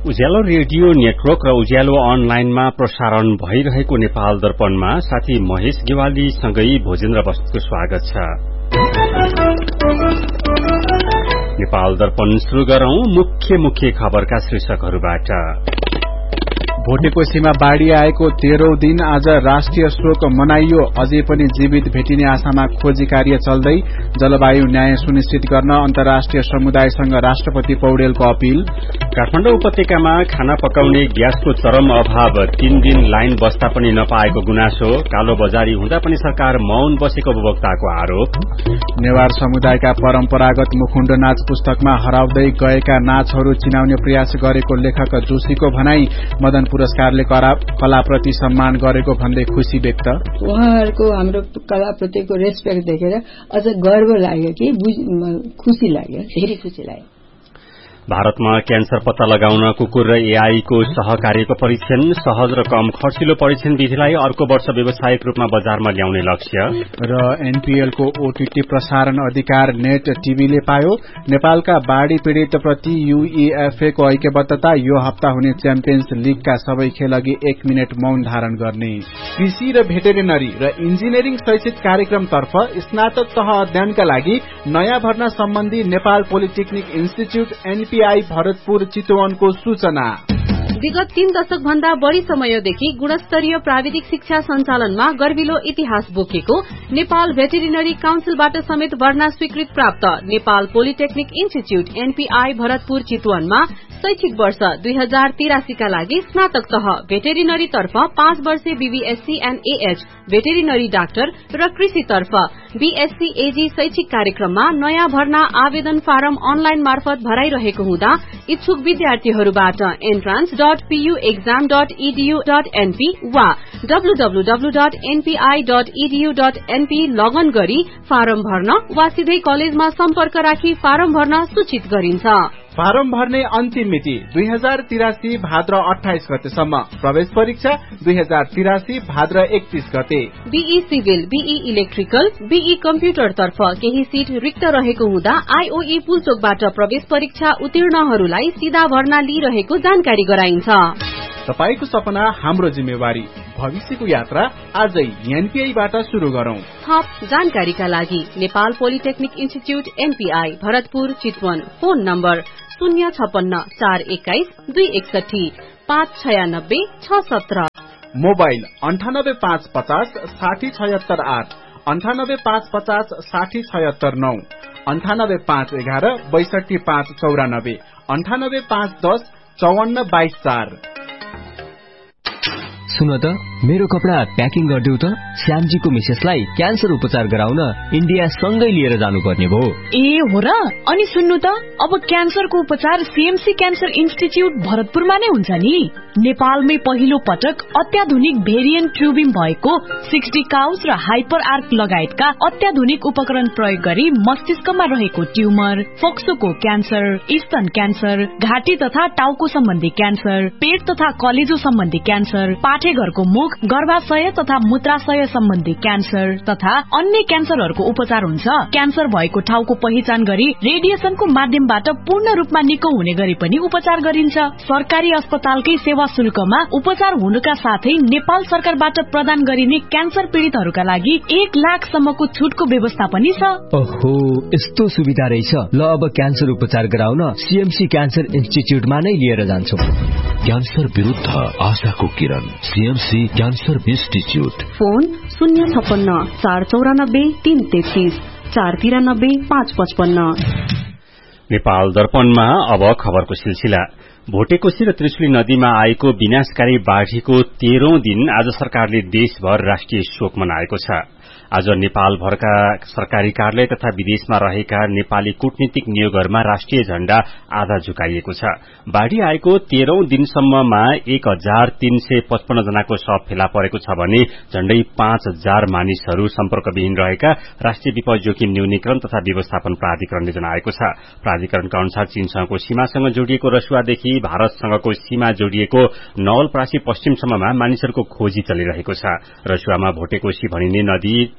उज्यालो radio network र उज्यालो अनलाइनमा प्रसारण भइरहेको नेपाल दर्पणमा साथी महेश गेवालीसँगै भोजेन्द्र बस्नेतको स्वागत छ। नेपाल दर्पण शुरू गरौं मुख्य खबरका शीर्षकहरूबाट। भोटेकोशीमा बाढ़ी आएको 13औं दिन आज राष्ट्रिय शोक मनाइयो। अझै पनि जीवित भेटिने आशामा खोजी कार्य चल्दै। जलवायु न्याय सुनिश्चित गर्न अन्तर्राष्ट्रिय समुदायसँग राष्ट्रपति पौडेलको अपील। काठमाडौँ उपत्यकामा खाना पकाउने ग्यासको चरम अभाव, 3 दिन लाइन बस्दा पनि नपाएको गुनासो। कालो बजारी हुँदा पनि सरकार मौन बसेको उपभोक्ताको आरोप। नेवार समुदायका परम्परागत मुखुण्ड नाच पुस्तकमा हराउँदै गएका नाचहरू चिनाउने प्रयास गरेको लेखक जोशीको भनाई। मदन पुरस्कारले कलाप्रति सम्मान गरेको भन्दै खुशी व्यक्त। उहाँहरूको हाम्रो कलाप्रतिको रेस्पेक्ट देखेर अझ गर्व लाग्यो कि खुशी लाग्यो, धेरै खुशी लाग्यो। भारतमा क्यान्सर पत्ता लगाउन कुकुर र एआई को सहकार्यको परीक्षण। सहज र कम खर्चिलो परीक्षण विधिलाई अर्को वर्ष व्यावसायिक रूपमा बजारमा ल्याउने लक्ष्य। र एनपीएल को ओटीटी प्रसारण अधिकार नेट टीवीले पायो। नेपालका बाढ़ी पीड़ित प्रति यूईएफए को ऐक्यबद्धता। यो हप्ता हुने च्याम्पियन्स लीगका सबै खेल अघि 1 मिनट मौन धारण गर्ने। कृषि र भेटेरिनरी र इन्जिनियरिङ शैक्षिक कार्यक्रमतर्फ स्नातक तह अध्ययनका लागि नयाँ भर्ना सम्बन्धी Nepal polytechnic institute NPI Bharatpur चितवनको सूचना। विगत 3 दशक भन्दा बढ़ी समयदेखि गुणस्तरीय प्राविधिक शिक्षा सञ्चालनमा गर्विलो इतिहास बोकेको नेपाल भेटेरिनरी काउन्सिलबाट समेत भर्ना स्वीकृत प्राप्त Nepal polytechnic institute NPI Bharatpur चितवनमा शैक्षिक वर्ष 2083 का लागि स्नातक तह भेटेरिनरी तर्फ 5 वर्षे BVSc and AH veterinary doctor र कृषि तर्फ बीएससी एजी शैक्षिक कार्यक्रममा नयाँ भर्ना आवेदन फारम अनलाइन मार्फत भराइरहेको हुँदा इच्छुक विद्यार्थीहरूबाट entrance.puexam.edu.np वा www.npi.edu.np लगन गरी फारम भर्न वा सिधै कलेजमा सम्पर्क राखी फारम भर्न सूचित गरिन्छ। फारम भर्ने अन्तिम मिति 2083 भाद्र 28 गतेसम्म। प्रवेश परीक्षा 2083 भाद्र 31 गते। Be civil, be electrical, be computer तर्फ केही सीट रिक्त रहेको हुँदा आईओई पुलचोकबाट प्रवेश परीक्षा उत्तीर्णहरूलाई सीधा भर्ना लिइरहेको जानकारी गराइन्छ। तपाईको सपना हाम्रो जिम्मेवारी, भविष्यको यात्रा आजै एनपीआईबाट शुरू गरौं। थप जानकारीका लागि Nepal polytechnic institute NPI Bharatpur Chitwan. Phone number 056 421 261 596 617। Mobile 9855 60768 9855 60769 98511 62594 98510 54524। सुन त, मेरो कपडा प्याकिङ गरिदेऊ त। श्यामजीको मिसेसलाई क्यान्सर उपचार गराउन इन्डिया सँगै लिएर जानुपर्ने भो। ए हो र? अनि सुन्नु त, अब क्यान्सरको उपचार सीएमसी क्यान्सर इन्स्टिच्यूट भरतपुरमा नै हुन्छ नि। नेपालमै पहिलो पटक अत्याधुनिक भेरिएन्ट ट्युबिङ भएको 60 काउस र हाइपर आर्क लगायतका अत्याधुनिक उपकरण प्रयोग गरी मस्तिष्कमा रहेको ट्युमर, फोक्सोको क्यान्सर, स्तन क्यान्सर, घाँटी तथा टाउको सम्बन्धी क्यान्सर, पेट तथा कलेजो सम्बन्धी क्यान्सर, पाठेघरको मुख, गर्भाशय तथा मूत्राशय सम्बन्धी क्यान्सर तथा अन्य क्यान्सरहरूको उपचार हुन्छ। क्यान्सर भएको ठाउँको पहिचान गरी रेडिएसनको माध्यमबाट पूर्ण रूपमा निको हुने गरी पनि उपचार गरिन्छ। सरकारी अस्पतालकै सेवा शुल्कमा उपचार हुनुका साथै नेपाल सरकारबाट प्रदान गरिने क्यान्सर पीड़ितहरूका लागि 1 लाख सम्मको छुटको व्यवस्था पनि छ। ओहो, यस्तो सुविधा रहेछ। ल, अब क्यान्सर उपचार गराउन सीएमसी क्यान्सर इन्स्टिच्यूटमा नै लिएर जान्छौ। क्यान्सर विरुद्ध आशाको किरण, CMC cancer institute. Phone 056 494 333 493 555। Nepal दर्पणमा अब खबरको सिलसिला। भोटेकोशी र त्रिशुली नदीमा आएको विनाशकारी बाढ़ीको 13औं दिन आज सरकारले देशभर राष्ट्रिय शोक मनाएको छ। आज नेपालभरका सरकारी कार्यालय तथा विदेशमा रहेका नेपाली कूटनीतिक नियोगहरूमा राष्ट्रिय झण्डा आधा झुकाइएको छ। बाढ़ी आएको 13औं दिनसम्ममा 1355 जनाको शव फेला परेको छ भने झण्डै 5000 मानिसहरू सम्पर्कविहीन रहेका राष्ट्रिय विपद जोखिम न्यूनीकरण तथा व्यवस्थापन प्राधिकरणले जनाएको छ। प्राधिकरणका अनुसार चीनसँगको सीमासँग जोडिएको रसुवादेखि भारतसँगको सीमा जोडिएको नवलपरासी पश्चिमसम्ममा मानिसहरूको खोजी चलिरहेको छ। रसुवामा भोटेकोशी भनिने नदी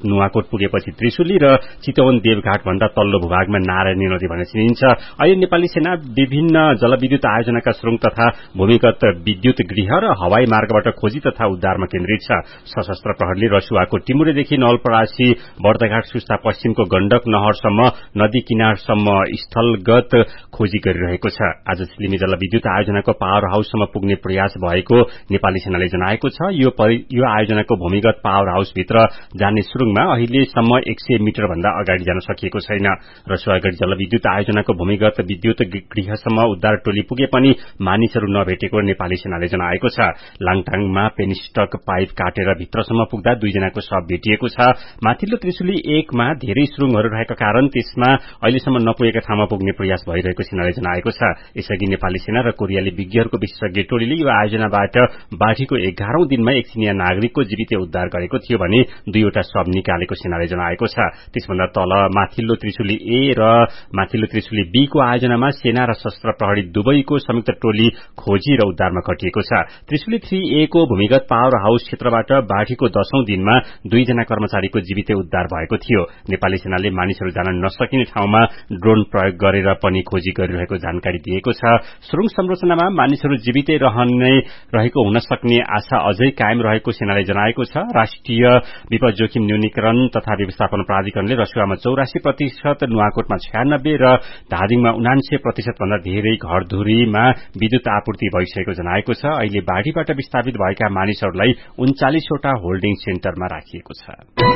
नुवाकोट पुगेपछि त्रिशुली र चितवन देवघाट भन्दा तल्लो भूभागमा नारायणी नदी भनेर चिनिन्छ। अहिले नेपाली सेना विभिन्न जलविद्युत आयोजनाका सुरुङ तथा भूमिगत विद्युत गृह र हवाई मार्गबाट खोजी तथा उद्धारमा केन्द्रित छ। सशस्त्र प्रहरीले रसुवाको टिमुरेदेखि नवलपरासी बर्दघाट सुस्ता पश्चिमको गण्डक नहरसम्म नदी किनारसम्म स्थलगत खोजी गरिरहेको छ। आज सिलिमी जलविद्युत आयोजनाको पावर हाउससम्म पुग्ने प्रयास भएको नेपाली सेनाले जनाएको छ। यो आयोजनाको भूमिगत पावर हाउसभित्र जाने सुरुङमा अहिलेसम्म 100 मिटर भन्दा अगाडि जान सकिएको छैन। रसुवागढ़ी जलविद्युत आयोजनाको भूमिगत विद्युत गृहसम्म उद्धार टोली पुगे पनि मानिसहरू नभेटेको नेपाली सेनाले जनाएको छ। लाङटाङमा पेनिस्टक पाइप काटेर भित्रसम्म पुग्दा 2 जनाको शव भेटिएको छ। माथिल्लो त्रिशुली 1 मा धेरै सुरुङहरू रहेका कारण त्यसमा अहिलेसम्म नपुगेका ठाउँमा पुग्ने प्रयास भइरहेको सेनाले जनाएको छ। यसअघि नेपाली सेना र कोरियाली विज्ञहरूको विशेषज्ञ टोलीले यो आयोजनाबाट बाढ़ीको 11औं दिनमा एक चिनिया नागरिकको जीवित उद्धार गरेको थियो भने 2 वटा शव निकालेको सेनाले जनाएको छ। त्यसभन्दा तल माथिल्लो त्रिशुली A र माथिल्लो त्रिशुली B को आयोजनामा सेना र सशस्त्र प्रहरी दुवैको संयुक्त टोली खोजी र उद्धारमा खटिएको छ। त्रिशुली 3A को भूमिगत पावर हाउस क्षेत्रबाट बाढ़ीको 10औं दिनमा 2 जना कर्मचारीको जीवित उद्धार भएको थियो। नेपाली सेनाले मानिसहरू जान नसकिने ठाउँमा ड्रोन प्रयोग गरेर पनि खोजी गरिरहेको जानकारी दिएको छ। सुरुङ संरचनामा मानिसहरू जीवितै रहेको हुन सक्ने आशा अझै कायम रहेको सेनाले जनाएको छ। राष्ट्रिय विपद जोखिम न्यूनीकरण तथा व्यवस्थापन प्राधिकरणले रसुवामा 84%, नुवाकोटमा 96% र धादिङमा 79% भन्दा धेरै घरधुरीमा विद्युत आपूर्ति भइसकेको जनाएको छ। अहिले बाढ़ीबाट विस्थापित भएका मानिसहरूलाई 39 वटा होल्डिङ सेन्टरमा राखिएको छ।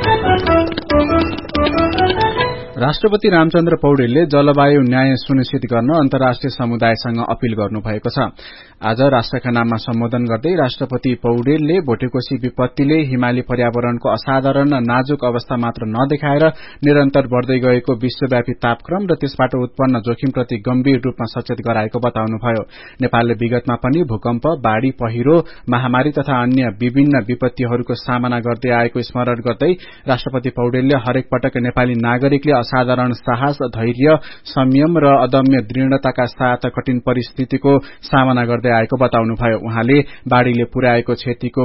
राष्ट्रपति रामचन्द्र पौडेलले जलवायु न्याय सुनिश्चित गर्न अन्तर्राष्ट्रिय समुदायसँग अपील गर्नुभएको छ। आज राष्ट्रका नाममा सम्बोधन गर्दै राष्ट्रपति पौडेलले भोटेकोशी विपत्तिले हिमाली पर्यावरणको असाधारण नाजुक अवस्था मात्र नदेखाएर निरन्तर बढ़दै गएको विश्वव्यापी तापक्रम र त्यसबाट उत्पन्न जोखिमप्रति गम्भीर रूपमा सचेत गराएको बताउनुभयो। नेपालले विगतमा पनि भूकम्प, बाढ़ी, पहिरो, महामारी तथा अन्य विभिन्न विपत्तिहरूको सामना गर्दै आएको स्मरण गर्दै राष्ट्रपति पौडेलले हरेक पटक नेपाली नागरिकले असाधारण साहस, धैर्य, संयम र अदम्य दृढ़ताका साथ कठिन परिस्थितिको सामना गर्दै आएको बताउनुभयो। उहाँले बाढ़ीले पुर्याएको क्षतिको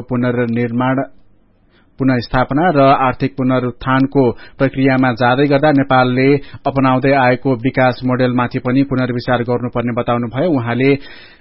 पुनर्स्थापना र आर्थिक पुनरुत्थानको प्रक्रियामा जाँदै गर्दा नेपालले अपनाउँदै आएको विकास मोडेलमाथि पनि पुनर्विचार गर्नुपर्ने बताउनुभयो। उहाँले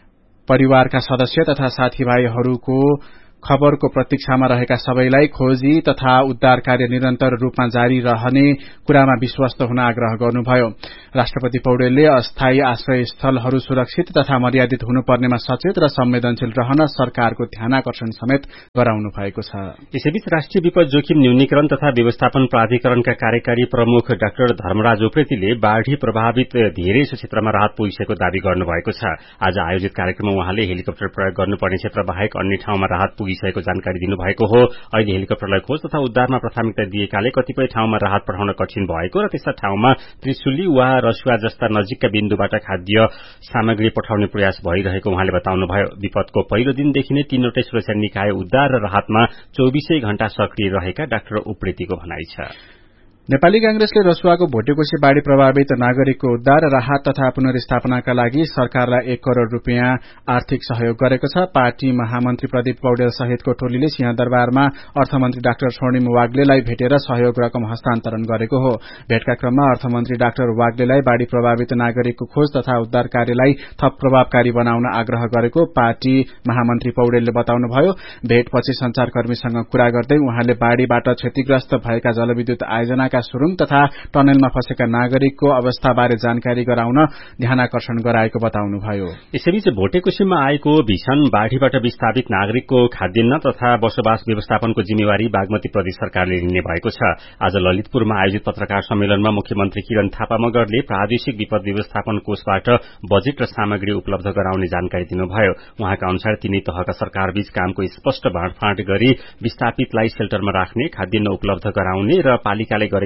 परिवारका सदस्य तथा साथीभाइहरूको खबरको प्रतीक्षामा रहेका सबैलाई खोजी तथा उद्धार कार्य निरन्तर रूपमा जारी रहने कुरामा विश्वस्त हुन आग्रह गर्नुभयो। राष्ट्रपति पौडेलले अस्थायी आश्रय स्थलहरू सुरक्षित तथा मर्यादित हुनुपर्नेमा सचेत र संवेदनशील रहन सरकारको ध्यानाकर्षण समेत गराउनु भएको छ। यसैबीच राष्ट्रिय विपद जोखिम न्यूनीकरण तथा व्यवस्थापन प्राधिकरणका कार्यकारी प्रमुख डाक्टर धर्मराज उप्रेतीले बाढ़ी प्रभावित धेरैसो क्षेत्रमा राहत पुगिसकेको दावी गर्नुभएको छ। आज आयोजित कार्यक्रममा उहाँले हेलिकप्टर प्रयोग गर्नुपर्ने क्षेत्र बाहेक अन्य ठाउँमा राहत पुगिसकेको जानकारी दिनुभएको हो। अहिले हेलिकप्टरलाई खोज तथा उद्धारमा प्राथमिकता दिएकाले कतिपय ठाउँमा राहत पठाउन कठिन भएको र त्यस्ता ठाउँमा त्रिशुली वा रसुवा जस्ता नजिकका बिन्दुबाट खाद्य सामग्री पठाउने प्रयास भइरहेको उहाँले बताउनुभयो। विपदको पहिलो दिनदेखि नै 3वटै सुरक्षा निकाय उद्धार र राहतमा 24 घण्टा सक्रिय रहेका डाक्टर उप्रेतीको भनाइ छ। नेपाली कांग्रेसले रसुवाको भोटेकोशी बाढ़ी प्रभावित नागरिकको उद्धार, राहत तथा पुनर्स्थापनाका लागि सरकारलाई 1 करोड़ रूपियाँ आर्थिक सहयोग गरेको छ। पार्टी महामन्त्री प्रदीप पौडेल सहितको टोलीले सिंहदरबारमा अर्थमन्त्री डाक्टर स्वर्णिम वाग्लेलाई भेटेर सहयोग रकम हस्तान्तरण गरेको हो। भेटका क्रममा अर्थमन्त्री डाक्टर वाग्लेलाई बाढ़ी प्रभावित नागरिकको खोज तथा उद्धार कार्यलाई थप प्रभावकारी बनाउन आग्रह गरेको पार्टी महामन्त्री पौडेलले बताउनुभयो। भेटपछि संचारकर्मीसँग कुरा गर्दै उहाँले बाढ़ीबाट क्षतिग्रस्त भएका जलविद्युत आयोजनाका सुरुङ तथा टनलमा फँसेका नागरिकको अवस्थाबारे जानकारी गराउन ध्यानाकर्षण गराएको बताउनुभयो। यसैबीच भोटेकोशीमा आएको भीषण बाढ़ीबाट विस्थापित नागरिकको खाद्यान्न तथा बसोबास व्यवस्थापनको जिम्मेवारी बागमती प्रदेश सरकारले लिने भएको छ। आज ललितपुरमा आयोजित पत्रकार सम्मेलनमा मुख्यमन्त्री किरण थापा मगरले प्रादेशिक विपद व्यवस्थापन कोषबाट बजेट र सामग्री उपलब्ध गराउने जानकारी दिनुभयो। उहाँका अनुसार तीनै तहका सरकारबीच कामको स्पष्ट बाँडफाँड गरी विस्थापितलाई शेल्टरमा राख्ने, खाद्यान्न उपलब्ध गराउने र पालिकाले गरेको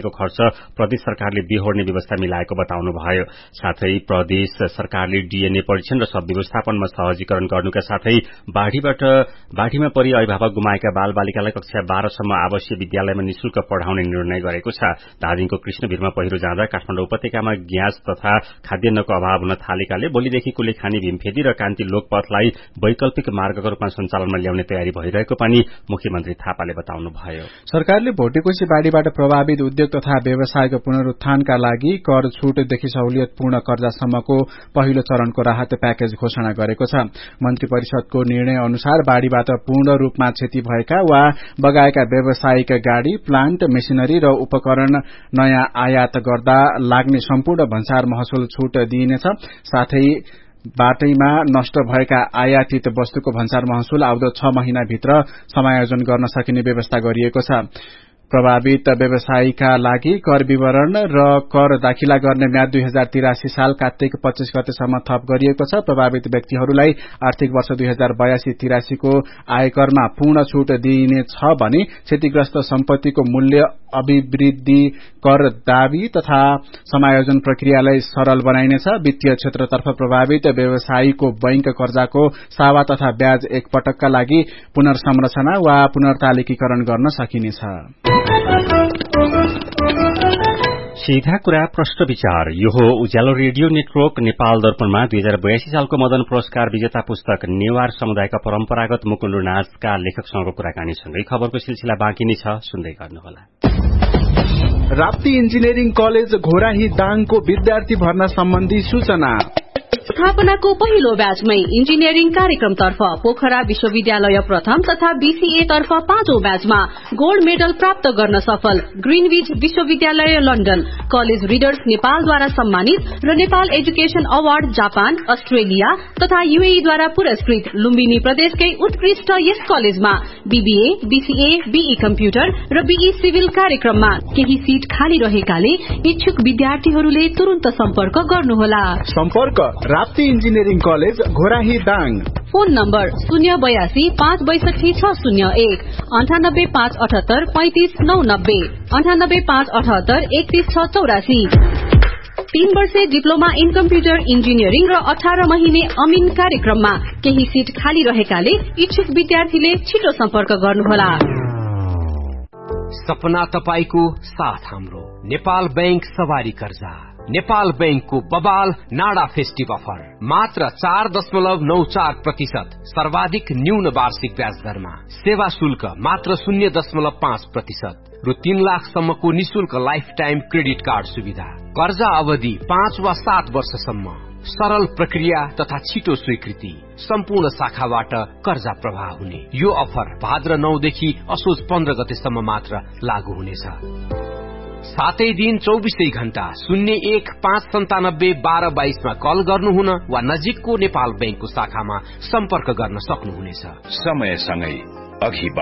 बनेको खर्च प्रदेश सरकारले बेहोर्ने व्यवस्था मिलाएको बताउनुभयो। साथै प्रदेश सरकारले डीएनए परीक्षण र शव व्यवस्थापनमा सहजीकरण गर्नुका साथै बाढ़ीमा परि अभिभावक गुमाएका बालबालिकालाई कक्षा 12 सम्म आवासीय विद्यालयमा निशुल्क पढ़ाउने निर्णय गरेको छ। धादिङको कृष्णवीरमा पहिरो जाँदा काठमाडौँ उपत्यकामा ग्यास तथा खाद्यान्नको अभाव हुन थालेकाले भोलिदेखि कुलेखानी भीमफेदी र कान्ति लोकपथलाई वैकल्पिक मार्गको रूपमा सञ्चालनमा ल्याउने तयारी भइरहेको पनि मुख्यमन्त्री थापाले बताउनुभयो। सरकारले भोटेकोशी बाढ़ीबाट प्रभावित उद्योग तथा व्यवसायको पुनरुत्थानका लागि कर छूटदेखि सहुलियतपूर्ण कर्जासम्मको पहिलो चरणको राहत प्याकेज घोषणा गरेको छ। मन्त्री परिषदको निर्णय अनुसार बाढ़ीबाट पूर्ण रूपमा क्षति भएका वा बगाएका व्यावसायिक गाड़ी, प्लान्ट, मेसिनरी र उपकरण नयाँ आयात गर्दा लाग्ने सम्पूर्ण भन्सार महसुल छूट दिइनेछ। साथै बाटैमा नष्ट भएका आयातित वस्तुको भन्सार महसुल आउँदो 6 महिनाभित्र समायोजन गर्न सकिने व्यवस्था गरिएको छ। प्रभावित व्यवसायीका लागि कर विवरण र कर दाखिला गर्ने म्याद 2083 साल कार्तिक 25 गतेसम्म थप गरिएको छ। प्रभावित व्यक्तिहरूलाई आर्थिक वर्ष 2082-83 को आयकरमा पूर्ण छूट दिइनेछ भने क्षतिग्रस्त सम्पत्तिको मूल्य अभिवृद्धि कर दावी तथा समायोजन प्रक्रियालाई सरल बनाइनेछ। वित्तीय क्षेत्रतर्फ प्रभावित व्यवसायीको बैंक कर्जाको सावा तथा ब्याज एकपटकका लागि पुनर्संरचना वा पुनर्तालिकीकरण गर्न सकिनेछ। सीधा कुरा प्रश्न विचार। यो हो उज्यालो रेडियो नेटवर्क नेपाल दर्पणमा 2082 सालको मदन पुरस्कार विजेता पुस्तक नेवार समुदायका परम्परागत मुकुण्डो नाचका लेखकसँगको कुराकानीसँगै खबरको सिलसिला बाँकी नै छ, सुन्दै गर्नुहोला। राप्ती इन्जिनियरिङ कलेज घोराही दाङको विद्यार्थी भर्ना सम्बन्धी सूचना। स्थापनाको पहिलो ब्याचमै इन्जिनियरिङ कार्यक्रमतर्फ पोखरा विश्वविद्यालय प्रथम तथा बीसीए तर्फ 5औं ब्याचमा गोल्ड मेडल प्राप्त गर्न सफल ग्रीनविच विश्वविद्यालय लन्डन, कलेज रिडर्स नेपालद्वारा सम्मानित र Nepal education award Japan, Australia तथा यूएईद्वारा पुरस्कृत लुम्बिनी प्रदेशकै उत्कृष्ट यस कलेजमा बीबीए, बीसीए, बीई कम्प्युटर र बीई सिभिल कार्यक्रममा केही सीट खाली रहेकाले इच्छुक विद्यार्थीहरूले तुरन्त सम्पर्क गर्नुहोला। सम्पर्क Rapti engineering college Ghorahi Dang. Phone number 082 562 601 98 578 35 990 98 578 31 684। 3 वर्षे डिप्लोमा इन कम्प्युटर इन्जिनियरिङ र 18 महिने अमिन कार्यक्रममा केही सीट खाली रहेकाले इच्छुक विद्यार्थीले छिटो सम्पर्क गर्नुहोला। सपना तपाईको साथ हाम्रो नेपाल बैंक सवारी कर्जा। नेपाल बैंकको बबाल नाडा फेस्टिभ अफर मात्र 4.94% सर्वाधिक न्यून वार्षिक ब्याज दरमा, सेवा शुल्क मात्र 0.5% रु 3 लाखसम्मको निशुल्क लाइफ टाइम क्रेडिट कार्ड सुविधा, कर्जा अवधि 5 वा 7 वर्षसम्म, सरल प्रक्रिया तथा छिटो स्वीकृति, सम्पूर्ण शाखाबाट कर्जा प्रवाह हुने। यो अफर भाद्र 9 देखि असोज 15 गतेसम्म मात्र लागू हुनेछ। सातै दिन 24 घण्टा 01 597 1222 मा कल गर्नुहुन वा नजिकको नेपाल बैंकको शाखामा सम्पर्क गर्न सक्नुहुनेछ। समयसँगै अघि